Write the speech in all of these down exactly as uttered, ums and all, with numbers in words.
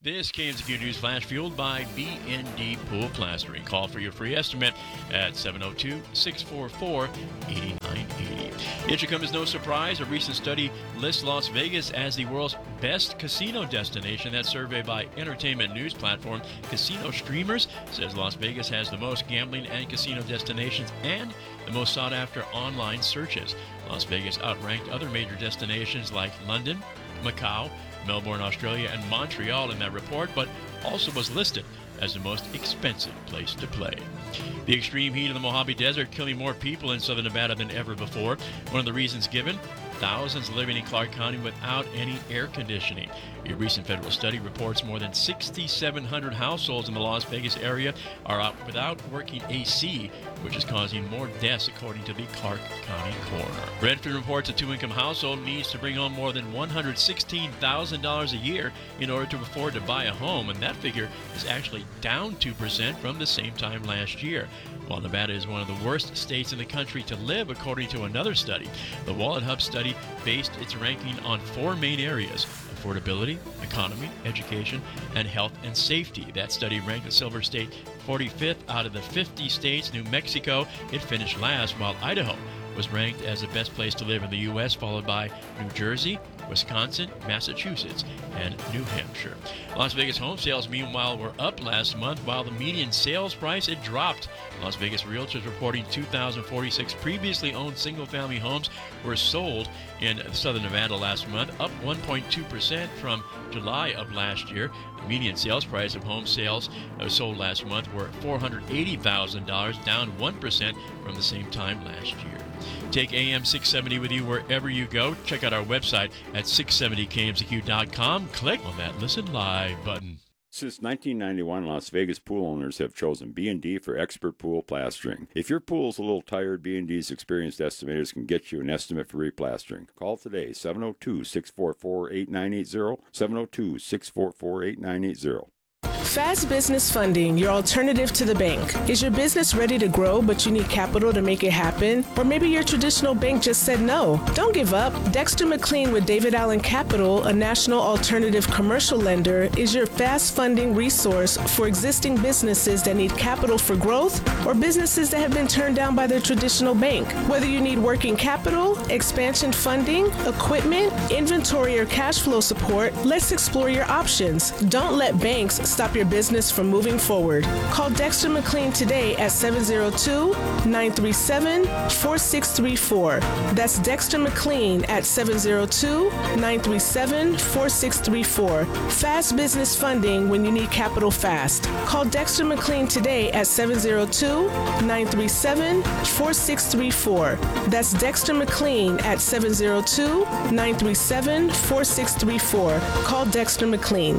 This K M Z Q News Flash fueled by B and D Pool Plastering. Call for your free estimate at seven oh two, six four four, eight nine eight oh. It should come as no surprise. A recent study lists Las Vegas as the world's best casino destination. That survey by entertainment news platform Casino Streamers says Las Vegas has the most gambling and casino destinations and the most sought-after online searches. Las Vegas outranked other major destinations like London, Macau, Melbourne, Australia, and Montreal in that report, but also was listed as the most expensive place to play. The extreme heat of the Mojave Desert killing more people in southern Nevada than ever before. One of the reasons given, thousands living in Clark County without any air conditioning. A recent federal study reports more than six thousand seven hundred households in the Las Vegas area are out without working A C, which is causing more deaths according to the Clark County coroner. Redfin reports a two-income household needs to bring home more than one hundred sixteen thousand dollars a year in order to afford to buy a home, and that figure is actually down two percent from the same time last year. While Nevada is one of the worst states in the country to live, according to another study, the Wallet Hub study based its ranking on four main areas: affordability, economy, education, and health and safety. That study ranked the Silver State forty-fifth out of the fifty states. New Mexico, it finished last, while Idaho was ranked as the best place to live in the U S, followed by New Jersey, Wisconsin, Massachusetts, and New Hampshire. Las Vegas home sales, meanwhile, were up last month, while the median sales price, it dropped. Las Vegas realtors reporting two thousand forty-six previously owned single-family homes were sold in southern Nevada last month, up one point two percent from July of last year. The median sales price of home sales uh, sold last month were four hundred eighty thousand dollars, down one percent from the same time last year. Take A M six seventy with you wherever you go. Check out our website at six seventy K M Z Q dot com. Click on that Listen Live button. Since nineteen ninety-one, Las Vegas pool owners have chosen B and D for expert pool plastering. If your pool's a little tired, B and D's experienced estimators can get you an estimate for replastering. Call today, seven oh two, six four four, eight nine eight oh, seven oh two, six four four, eight nine eight oh. Fast Business Funding, your alternative to the bank. Is your business ready to grow, but you need capital to make it happen? Or maybe your traditional bank just said no. Don't give up. Dexter McLean with David Allen Capital, a national alternative commercial lender, is your fast funding resource for existing businesses that need capital for growth or businesses that have been turned down by their traditional bank. Whether you need working capital, expansion funding, equipment, inventory, or cash flow support, let's explore your options. Don't let banks stop your business from moving forward. Call Dexter McLean today at seven oh two, nine three seven, four six three four. That's Dexter McLean at seven oh two, nine three seven, four six three four. Fast business funding when you need capital fast. Call Dexter McLean today at seven oh two, nine three seven, four six three four. That's Dexter McLean at seven oh two, nine three seven, four six three four. Call Dexter McLean.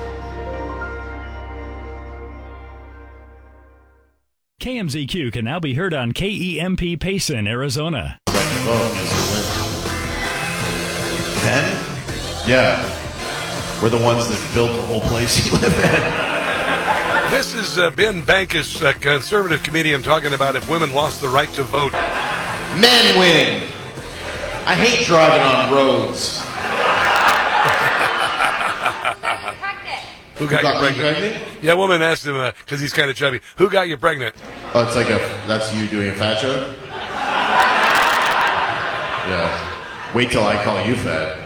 K M Z Q can now be heard on K E M P Payson, Arizona. Ten? Yeah. We're the ones that built the whole place you live in. This is uh, Ben Bankus, a conservative comedian, talking about if women lost the right to vote. Men win. I hate driving on roads. Who got, got you pregnant? pregnant? Yeah, a woman asked him, because uh, he's kind of chubby, who got you pregnant? Oh, it's like a, that's you doing a fat joke? Yeah. Wait till I call you fat.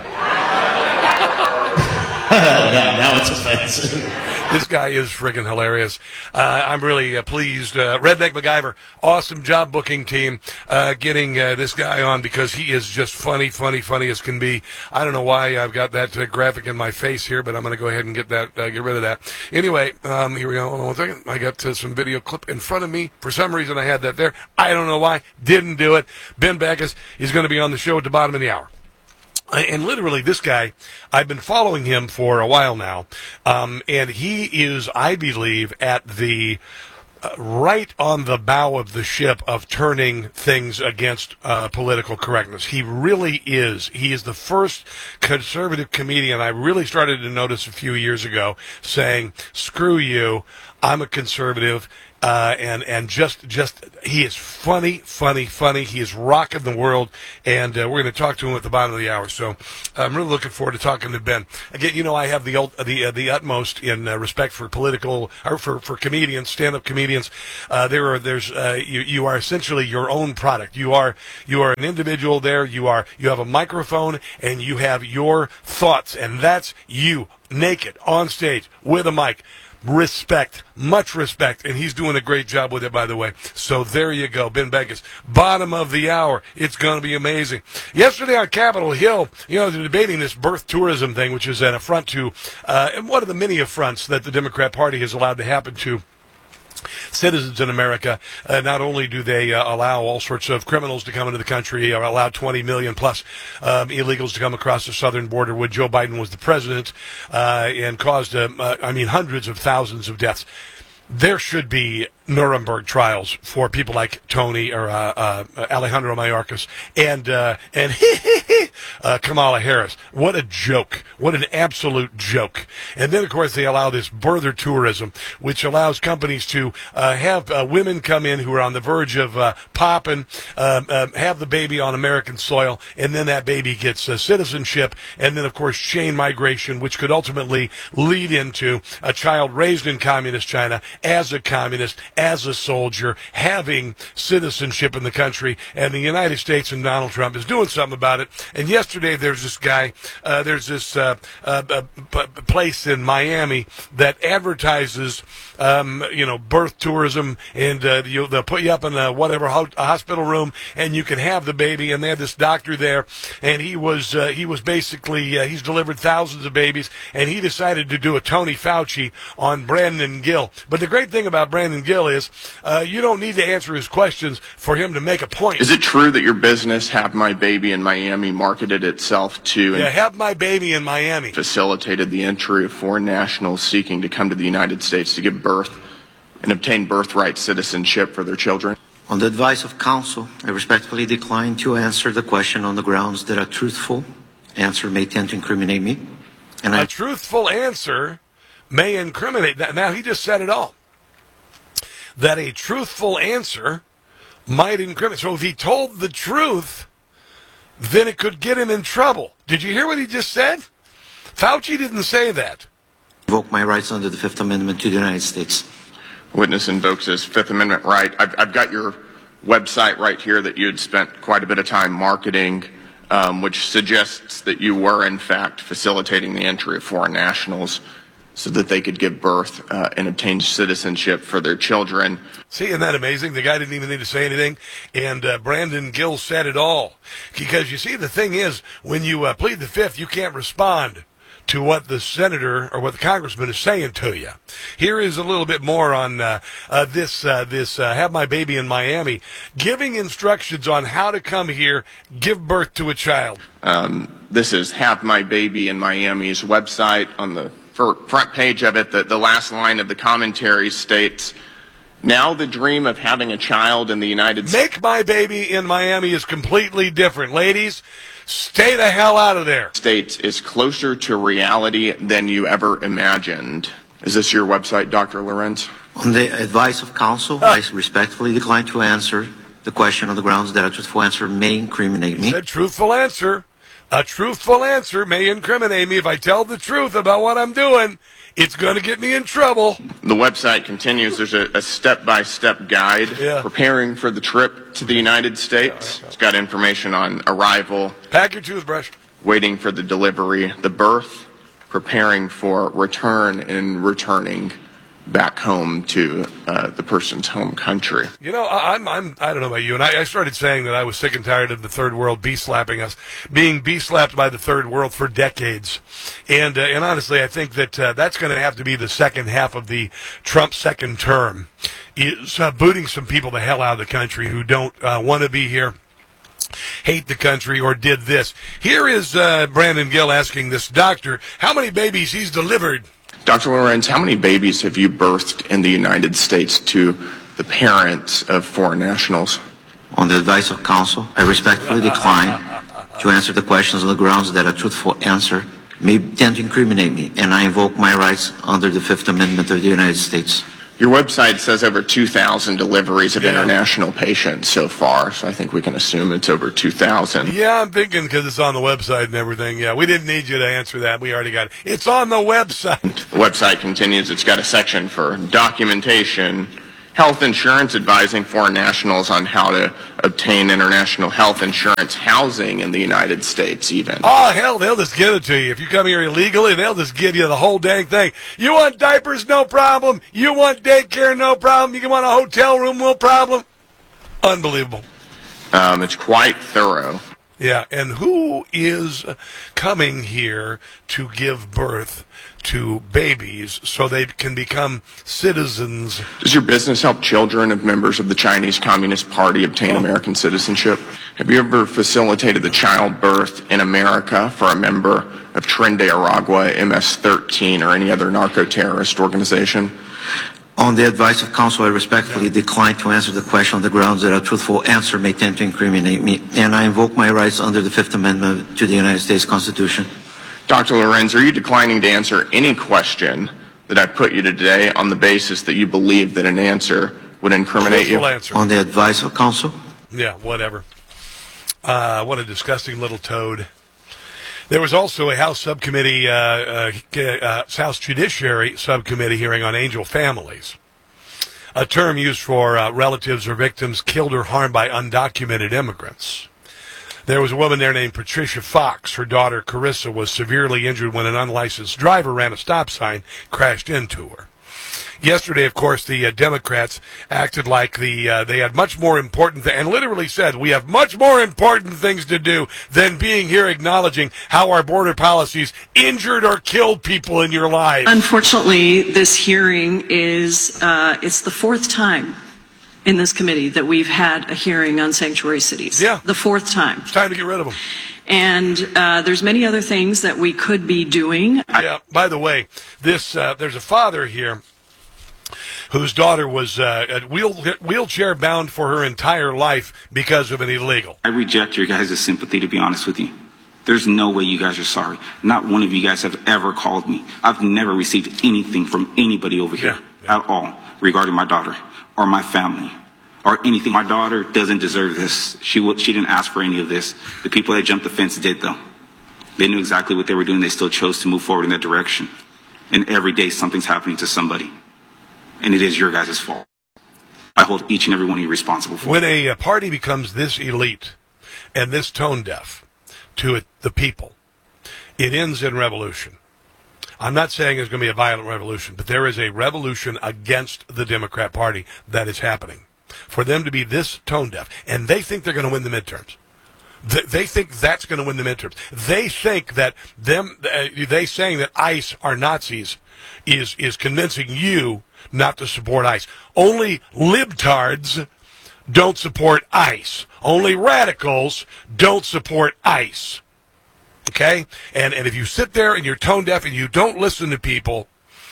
now, now it's offensive. This guy is friggin' hilarious. Uh, I'm really uh, pleased. Uh, Redneck MacGyver, awesome job booking team, uh, getting uh, this guy on because he is just funny, funny, funny as can be. I don't know why I've got that uh, graphic in my face here, but I'm going to go ahead and get that, uh, get rid of that. Anyway, um, here we go. Hold on one second. I got uh, some video clip in front of me. For some reason, I had that there. I don't know why. Didn't do it. Ben Backus is going to be on the show at the bottom of the hour. And literally, this guy, I've been following him for a while now, um, and he is, I believe, at the uh, right on the bow of the ship of turning things against uh, political correctness. He really is. He is the first conservative comedian I really started to notice a few years ago saying, screw you, I'm a conservative, uh, and and just just he is funny, funny, funny. He is rocking the world, and uh, we're going to talk to him at the bottom of the hour. So I'm really looking forward to talking to Ben. Again, you know, I have the ult- the uh, the utmost in uh, respect for political or for, for comedians, stand-up comedians. Uh, there are there's uh, you you are essentially your own product. You are you are an individual there. You are you have a microphone and you have your thoughts, and that's you naked on stage with a mic. Respect, much respect, and he's doing a great job with it, by the way. So there you go, Ben Beckis, bottom of the hour. It's going to be amazing. Yesterday on Capitol Hill, you know, they're debating this birth tourism thing, which is an affront to, uh, and one of the many affronts that the Democrat Party has allowed to happen to citizens in America. Uh, not only do they uh, allow all sorts of criminals to come into the country, or allow twenty million plus um, illegals to come across the southern border when Joe Biden was the president, uh, and caused, uh, uh, I mean, hundreds of thousands of deaths. There should be Nuremberg trials for people like Tony or uh, uh, Alejandro Mayorkas and uh, and uh, Kamala Harris. What a joke! What an absolute joke! And then, of course, they allow this birther tourism, which allows companies to uh, have uh, women come in who are on the verge of uh, popping, um, um, have the baby on American soil, and then that baby gets uh, citizenship, and then, of course, chain migration, which could ultimately lead into a child raised in communist China as a communist, as a soldier, having citizenship in the country, and the United States and Donald Trump is doing something about it. And yesterday there's this guy, uh, there's this uh, uh, uh, p- place in Miami that advertises, um, you know, birth tourism, and uh, you, they'll put you up in a whatever ho- a hospital room, and you can have the baby. And they had this doctor there, and he was uh, he was basically uh, he's delivered thousands of babies, and he decided to do a Tony Fauci on Brandon Gill. But the great thing about Brandon Gill is uh, you don't need to answer his questions for him to make a point. Is it true that your business, Have My Baby in Miami, marketed itself to Yeah, and Have My Baby in Miami facilitated the entry of foreign nationals seeking to come to the United States to give birth and obtain birthright citizenship for their children? On the advice of counsel, I respectfully decline to answer the question on the grounds that a truthful answer may tend to incriminate me. And A I truthful answer may incriminate. Now, he just said it all. That a truthful answer might incriminate. So if he told the truth, then it could get him in trouble. Did you hear what he just said? Fauci didn't say that. invoke my rights under the Fifth Amendment to the United States. Witness invokes his Fifth Amendment right. I've, I've got your website right here that you had spent quite a bit of time marketing, um, which suggests that you were, in fact, facilitating the entry of foreign nationals so that they could give birth uh, and obtain citizenship for their children. See, isn't that amazing? The guy didn't even need to say anything, and uh, Brandon Gill said it all. Because, you see, the thing is, when you uh, plead the Fifth, you can't respond to what the senator or what the congressman is saying to you. Here is a little bit more on uh, uh, this, uh, this uh, Have My Baby in Miami, giving instructions on how to come here, give birth to a child. Um, this is Have My Baby in Miami's website. On the front page of it, the, the last line of the commentary states, now the dream of having a child in the United States. Make My Baby in Miami is completely different. Ladies, stay the hell out of there. States is closer to reality than you ever imagined. Is this your website, Doctor Lorenz? On the advice of counsel, I respectfully decline to answer the question on the grounds that a truthful answer may incriminate me. A truthful answer. A truthful answer may incriminate me. If I tell the truth about what I'm doing, it's going to get me in trouble. The website continues. There's a, a step-by-step guide Yeah. preparing for the trip to the United States. It's got information on arrival, Pack your toothbrush. waiting for the delivery, the birth, preparing for return, and returning back home to uh, the person's home country. You know, I, I'm, I'm, I don't know about you, and I, I started saying that I was sick and tired of the third world bee-slapping us, being bee-slapped by the third world for decades. And, uh, and honestly, I think that uh, that's going to have to be the second half of the Trump second term, is uh, booting some people the hell out of the country who don't uh, want to be here, hate the country, or did this. Here is uh, Brandon Gill asking this doctor how many babies he's delivered. Doctor Lorenz, how many babies have you birthed in the United States to the parents of foreign nationals? On the advice of counsel, I respectfully decline to answer the questions on the grounds that a truthful answer may tend to incriminate me, and I invoke my rights under the Fifth Amendment of the United States. Your website says over two thousand deliveries of Yeah. international patients so far, so I think we can assume it's over two thousand. Yeah, I'm thinking because it's on the website and everything. Yeah, we didn't need you to answer that. We already got it. It's on the website. The website continues. It's got a section for documentation, health insurance, advising foreign nationals on how to obtain international health insurance, housing in the United States even. Oh, hell, they'll just give it to you. If you come here illegally, they'll just give you the whole dang thing. You want diapers? No problem. You want daycare? No problem. You want a hotel room? No problem. Unbelievable. Um, it's quite thorough. Yeah, and who is coming here to give birth to babies so they can become citizens? Does your business help children of members of the Chinese Communist Party obtain American citizenship? Have you ever facilitated the childbirth in America for a member of Tren de Aragua, M S thirteen, or any other narco-terrorist organization? On the advice of counsel, I respectfully decline to answer the question on the grounds that a truthful answer may tend to incriminate me, and I invoke my rights under the Fifth Amendment to the United States Constitution. Doctor Lorenz, are you declining to answer any question that I put you to today on the basis that you believe that an answer would incriminate you? Answer. On the advice of counsel? Yeah, whatever. Uh, what a disgusting little toad. There was also a House subcommittee, uh, uh, uh, House Judiciary subcommittee hearing on angel families, a term used for uh, relatives or victims killed or harmed by undocumented immigrants. There was a woman there named Patricia Fox. Her daughter, Carissa, was severely injured when an unlicensed driver ran a stop sign, crashed into her. Yesterday, of course, the uh, Democrats acted like the uh, they had much more important th- and literally said, we have much more important things to do than being here acknowledging how our border policies injured or killed people in your lives. Unfortunately, this hearing is uh, it's the fourth time in this committee that we've had a hearing on sanctuary cities. Yeah. The fourth time. It's time to get rid of them. And uh, there's many other things that we could be doing. Yeah, by the way, this uh, there's a father here whose daughter was uh, wheel, wheelchair bound for her entire life because of an illegal. I reject your guys' sympathy, to be honest with you. There's no way you guys are sorry. Not one of you guys have ever called me. I've never received anything from anybody over here Yeah, yeah. at all regarding my daughter or my family or anything. My daughter doesn't deserve this. She w- she didn't ask for any of this. The people that jumped the fence did, though. They knew exactly what they were doing. They still chose to move forward in that direction. And every day something's happening to somebody. And it is your guys' fault. I hold each and every one of you responsible for it. When a, a party becomes this elite and this tone deaf to it, the people, it ends in revolution. I'm not saying there's going to be a violent revolution, but there is a revolution against the Democrat Party that is happening. For them to be this tone deaf, and they think they're going to win the midterms. They, they think that's going to win the midterms. They think that them, uh, they saying that ICE are Nazis is is convincing you not to support ICE. Only libtards don't support ICE. Only radicals don't support ICE. Okay? And and if you sit there and you're tone deaf and you don't listen to people,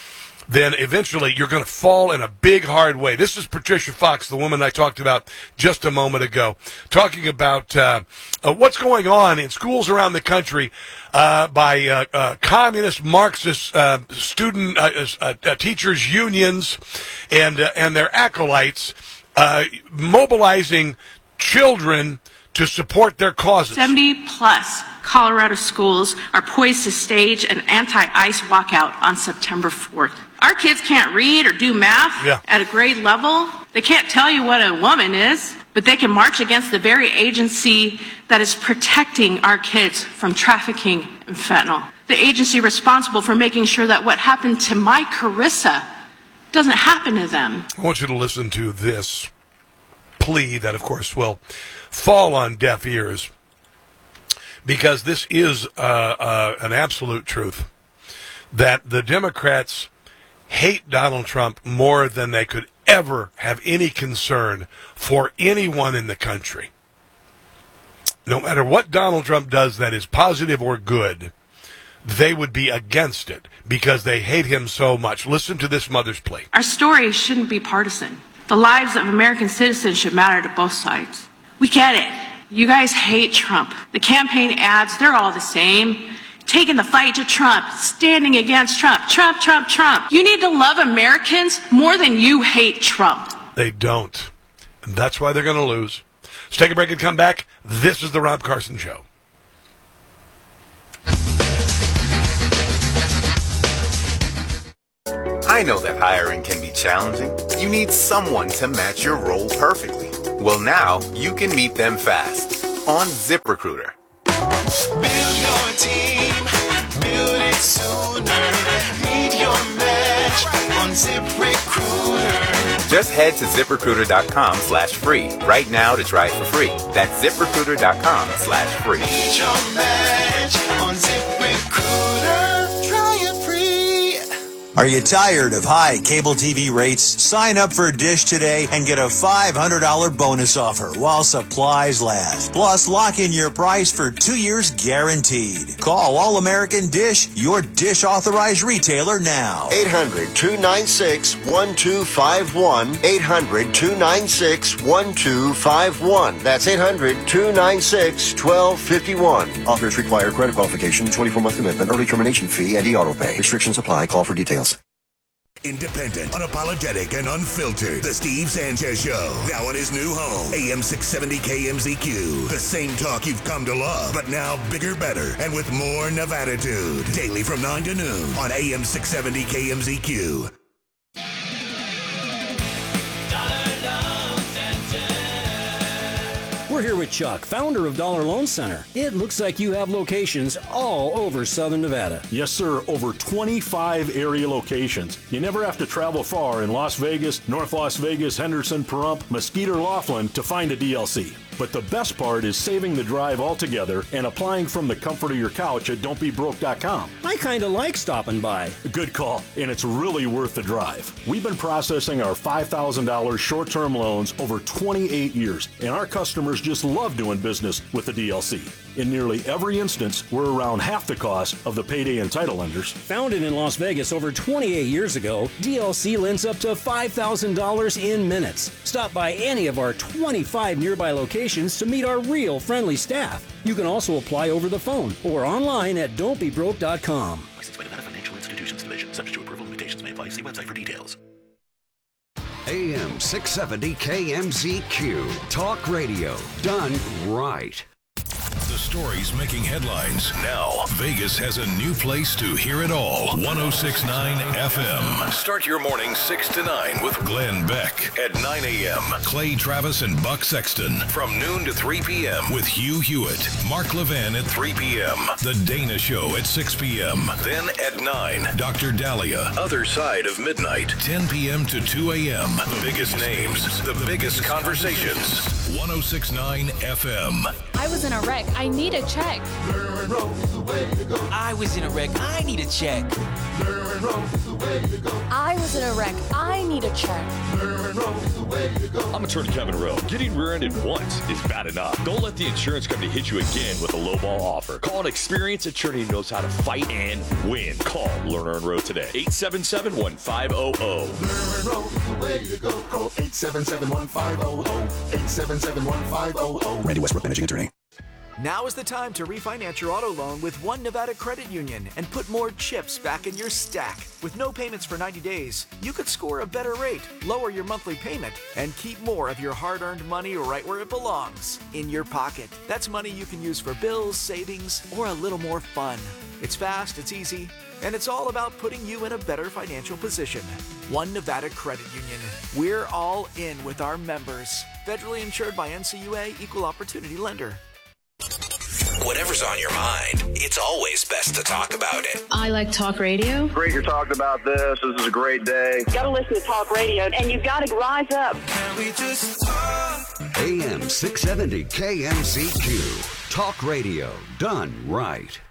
then eventually you're going to fall in a big, hard way. This is Patricia Fox, the woman I talked about just a moment ago, talking about uh, uh, what's going on in schools around the country uh, by uh, uh, communist, Marxist uh, student uh, uh, uh, teachers unions and uh, and their acolytes uh, mobilizing children to support their causes. seventy plus Colorado schools are poised to stage an anti-ICE walkout on September fourth. Our kids can't read or do math Yeah. at a grade level. They can't tell you what a woman is, but they can march against the very agency that is protecting our kids from trafficking and fentanyl. The agency responsible for making sure that what happened to my Carissa doesn't happen to them. I want you to listen to this plea that, of course, will fall on deaf ears, because this is uh, uh, an absolute truth, that the Democrats hate Donald Trump more than they could ever have any concern for anyone in the country. No matter what Donald Trump does that is positive or good, they would be against it because they hate him so much. Listen to this mother's plea. Our story shouldn't be partisan. The lives of American citizens should matter to both sides. We get it. You guys hate Trump. The campaign ads, they're all the same. taking the fight to Trump, standing against Trump, Trump, Trump, Trump. You need to love Americans more than you hate Trump. They don't. And that's why they're going to lose. Let's take a break and come back. This is the Rob Carson Show. I know that hiring can be challenging. You need someone to match your role perfectly. Well, now you can meet them fast on ZipRecruiter. Build your team, build it sooner. Meet your match on ZipRecruiter. Just head to ZipRecruiter.com slash free right now to try it for free. That's ZipRecruiter.com slash free. Meet your match on ZipRecruiter. Try it free. Are you tired of high cable T V rates? Sign up for Dish today and get a five hundred dollars bonus offer while supplies last. Plus, lock in your price for two years guaranteed. Call All American Dish, your Dish authorized retailer now. eight hundred, two nine six, one two five one. eight hundred, two nine six, one two five one. That's eight hundred, two nine six, one two five one. Offers require credit qualification, twenty-four month commitment, early termination fee, and e-auto pay. Restrictions apply. Call for details. Independent, unapologetic, and unfiltered. The Steve Sanchez Show. Now in his new home. A M six seventy K M Z Q. The same talk you've come to love, but now bigger, better, and with more Nevada-tude. Daily from nine to noon on A M six seventy K M Z Q. We're here with Chuck, founder of Dollar Loan Center. It looks like you have locations all over Southern Nevada. Yes, sir. Over twenty-five area locations. You never have to travel far in Las Vegas, North Las Vegas, Henderson, Pahrump, Mesquite, or Laughlin to find a D L C. But the best part is saving the drive altogether and applying from the comfort of your couch at don't be broke dot com. I kind of like stopping by. Good call, and it's really worth the drive. We've been processing our five thousand dollars short-term loans over twenty-eight years, and our customers just love doing business with the D L C. In nearly every instance, we're around half the cost of the payday and title lenders. Founded in Las Vegas over twenty-eight years ago, D L C lends up to five thousand dollars in minutes. Stop by any of our twenty-five nearby locations to meet our real friendly staff. You can also apply over the phone or online at don't be broke dot com. Licensed by Nevada Financial Institutions Division. Subject to approval. Limitations may apply. See website for details. A M six seventy K M Z Q. Talk radio done right. The stories making headlines. Now, Vegas has a new place to hear it all. one oh six point nine F M. Start your morning six to nine with Glenn Beck at nine a.m. Clay Travis and Buck Sexton from noon to three p.m. with Hugh Hewitt. Mark Levin at three p.m. The Dana Show at six p.m. Then at nine, Doctor Dahlia. Other Side of Midnight, ten p.m. to two a.m. The biggest names, the biggest conversations. one oh six point nine F M. I was in a wreck. I need a check. I was in a wreck. I need a check. I was in a wreck. I need a check. I'm attorney Kevin Rowe. Getting rear-ended once is bad enough. Don't let the insurance company hit you again with a lowball offer. Call an experienced attorney who knows how to fight and win. Call Lerner and Rowe today. eight seven seven, one five zero zero. Lerner and Rowe is the way to go. Call eight seven seven, one five zero zero. eight seven seven, one five zero zero. Randy Westbrook, managing attorney. Now is the time to refinance your auto loan with One Nevada Credit Union and put more chips back in your stack. With no payments for ninety days, you could score a better rate, lower your monthly payment, and keep more of your hard-earned money right where it belongs, in your pocket. That's money you can use for bills, savings, or a little more fun. It's fast, it's easy, and it's all about putting you in a better financial position. One Nevada Credit Union. We're all in with our members. Federally insured by N C U A, Equal Opportunity Lender. Whatever's on your mind, it's always best to talk about it. I like talk radio. Great you're talking about this. This is a great day. You gotta listen to talk radio, and you gotta rise up. Can we just talk? A M six seventy K M Z Q. Talk radio done right.